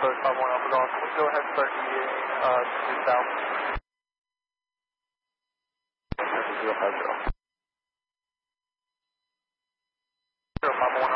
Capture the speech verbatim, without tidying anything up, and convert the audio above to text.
Coast five one Alpha Golf. Can we go ahead and start deviating uh, to south? zero five zero. zero five one